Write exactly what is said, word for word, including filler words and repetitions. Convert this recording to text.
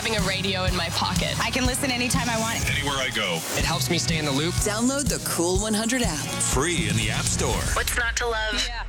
having a radio in my pocket. I can listen anytime I want. Anywhere I go. It helps me stay in the loop. Download the Cool one hundred app. Free in the App Store. What's not to love? Yeah.